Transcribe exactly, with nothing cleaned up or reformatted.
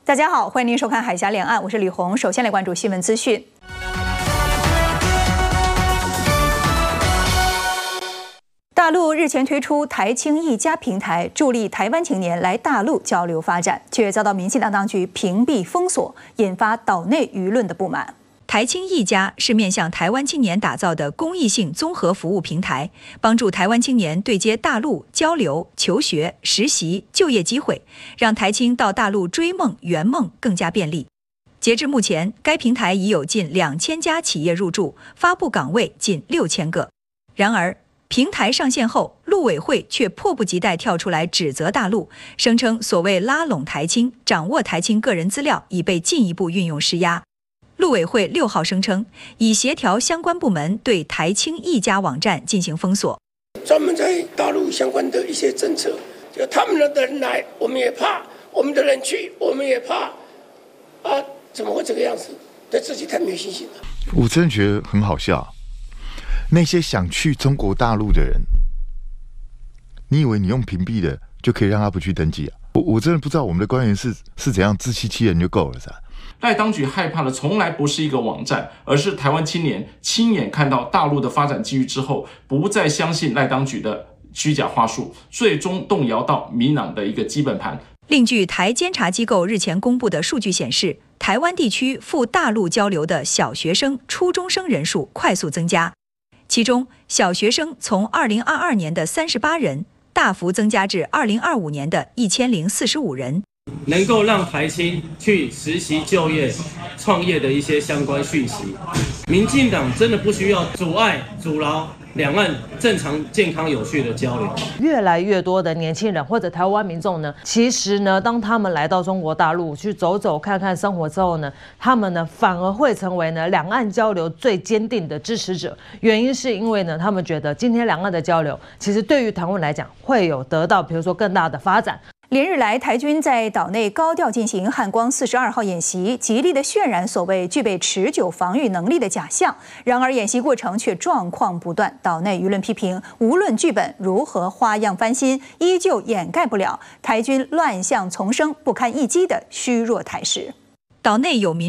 大家好，欢迎您收看《海峡两岸》，我是李红。首先来关注新闻资讯。大陆日前推出台青一家平台，助力台湾青年来大陆交流发展，却遭到民进党当局屏蔽封锁，引发岛内舆论的不满。台青一家是面向台湾青年打造的公益性综合服务平台，帮助台湾青年对接大陆交流、求学、实习、就业机会，让台青到大陆追梦圆梦更加便利。截至目前，该平台已有近两千家企业入驻，发布岗位近六千个。然而，平台上线后，陆委会却迫不及待跳出来指责大陆，声称所谓拉拢台青、掌握台青个人资料已被进一步运用施压。陆委会六号声称，已协调相关部门对台青一家网站进行封锁。 专门在大陆相关的一些政策，就他们的人来，我们也怕；我们的人去，我们也怕。啊，怎么会这个样子？对自己太没有信心了。 我真的觉得很好笑。那些想去中国大陆的人，你以为你用屏蔽的就可以让他不去登记啊？我我真的不知道我们的官员是是怎样自欺欺人就够了，是吧？ 赖当局害怕的从来不是一个网站，而是台湾青年亲眼看到大陆的发展机遇之后，不再相信赖当局的虚假话术，最终动摇到民党的一个基本盘。 另据台监察机构日前公布的数据显示，台湾地区赴大陆交流的小学生、初中生人数快速增加，其中小学生从二零二二年的三十八人大幅增加至二零二五年的一千零四十五人。 能够让台青去实习、就业、创业的一些相关讯息，民进党真的不需要阻碍、阻挠两岸正常、健康、有序的交流。 越来越多的年轻人或者台湾民众呢，其实呢，当他们来到中国大陆去走走看看生活之后呢，他们呢反而会成为呢两岸交流最坚定的支持者。原因是因为呢，他们觉得今天两岸的交流，其实对于台湾来讲会有得到，比如说更大的发展。连日来，台军在岛内高调进行汉光四十二号演习，极力的渲染所谓具备持久防御能力的假象。然而，演习过程却状况不断，岛内舆论批评，无论剧本如何花样翻新，依旧掩盖不了台军乱象丛生、不堪一击的虚弱态势。岛内有民